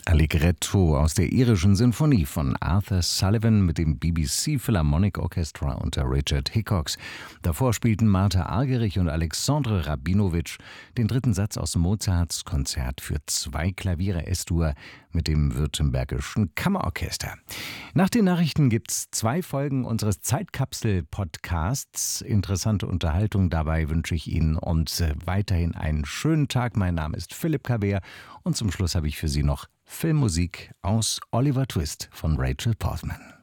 Allegretto aus der irischen Sinfonie von Arthur Sullivan mit dem BBC Philharmonic Orchestra unter Richard Hickox. Davor spielten Martha Argerich und Alexandre Rabinowitsch den dritten Satz aus Mozarts Konzert für 2 Klaviere Es-Dur mit dem Württembergischen Kammerorchester. Nach den Nachrichten gibt's 2 Folgen unseres Zeitkapsel-Podcasts. Interessante Unterhaltung dabei wünsche ich Ihnen und weiterhin einen schönen Tag. Mein Name ist Philipp Kabeer und zum Schluss habe ich für Sie noch Filmmusik aus Oliver Twist von Rachel Portman.